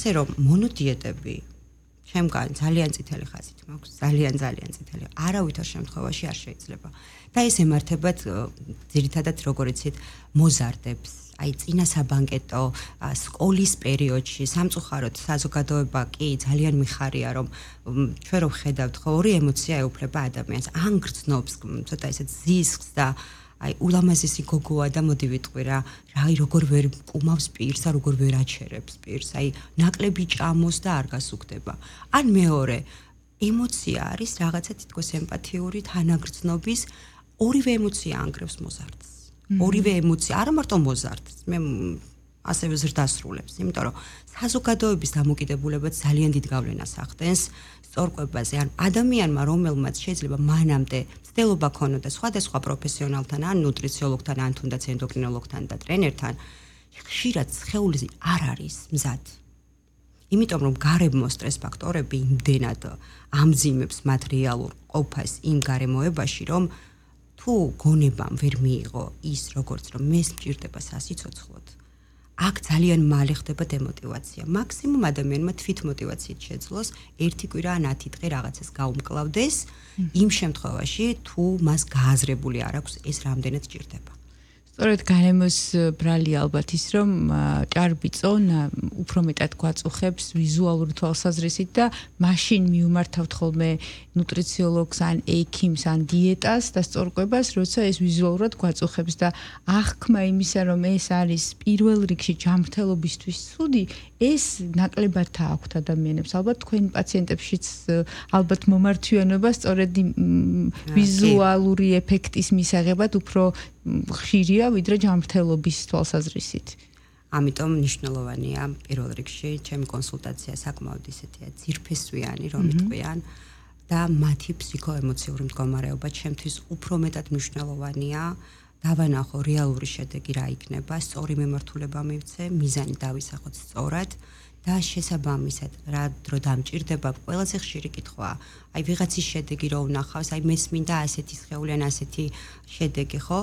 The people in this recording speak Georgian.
ასე რომ მონოდიეტები ჩემგან ძალიან წითელი ხაზით მაქვს, ძალიან წითელი. არავითარ შემთხვევაში არ შეიძლება. და ეს ემართებათ ძირითადად როგორც იცით მოზარდებს, აი წინა საბანკეტო სკოლის პერიოდში სამწუხაროდ საზოგადოება კი ძალიან მიხარია რომ ჩვენ რომ ხედავთ ხო ორი ემოცია ეუფლება ადამიანს, ან გრძნობს, ცოტა ისე ზისხს და აი ულამაზესი გოგოა და მოდი ვიტყვი რა როგორ ვერ კუმავს პირს და როგორ ვერ აჩერებს პირს, აი ნაკლები ჭამოს და არ გასუქდება. ან მეორე ემოცია არის რაღაცა თითქოს ემპათიური თანაგრძნობის ორივე ემოცია ანგრევს მოზარდს. ორივე ემოცია, არა მარტო მოზარდს, მე ასევე ზრდასრულებს, იმიტომ რომ საზოგადოების დამოკიდებულებაც ძალიან დიდ გავლენას ახდენს სწორკვებაზე, ან ადამიანმა რომელმაც შეიძლება მანამდე მცდელობა ქონოდა სხვადასხვა პროფესიონალთან, ან ნუტრიციოლოგთან, ან თუნდაც ენდოკრინოლოგთან და ტრენერთან, ხშირად სხეული არ არის მზად. იმიტომ რომ გარემო სტრეს ფაქტორები იმდენად ამძიმებს მათ რეალურ ყოფას იმ გარემოებაში, რომ თუ გონებამ ვერ მიიღო ის როგორც რომ მეს მჭირდება სასიცოცხლოდ, აქ ძალიან მალე ხდება დემოტივაცია. მაქსიმუმ ადამიანმა თვით მოტივაციით შეძლოს ერთი კვირა ან 10 დღე რაღაცას გაუმკლავდეს, იმ შემთხვევაში თუ მას გააზრებული არ აქვს ეს რამდენად ჭირდება. სწორედ გარემოს ბრალი ალბათ ის რომ ჭარბი წონა უფრო მეტად გვაწუხებს ვიზუალური თვალსაზრისით და მაშინ მიუმართავთ ხოლმე ნუტრიციოლოგს ან ექიმს ან დიეტას და სწორკვებას, როცა ეს ვიზუალურად გვაწუხებს და აღქმა იმისა რომ ეს არის პირველ რიგში ჯანმრთელობისთვის ცუდი, ეს ნაკლებად აქვთ ადამიანებს. ალბათ თქვენ პაციენტებშიც ალბათ მომართვიანობა სწორედ ვიზუალური ეფექტის მისაღებად უფრო ხშირია ვიდრე ჯანმრთელობის თვალსაზრისით. ამიტომ მნიშვნელოვანია პირველ რიგში ჩემი კონსულტაცია საკმაოდ ისეთია ძირფესვიანი რომ იტყვიან და მათი ფსიქოემოციური მდგომარეობა ჩემთვის უფრო მეტად მნიშვნელოვანია. დავანახო რეალური შედეგი რა იქნება, სწორი მემართულება მივცე, მიზანი დავისახოთ სწორად და შესაბამისად რა დრო დამჭირდება ყველაზე ხშირი კითხვაა. აი ვიღაცის შედეგი რო ვნახავს, აი მესმინდა ასეთი სხეული ან ასეთი შედეგი, ხო?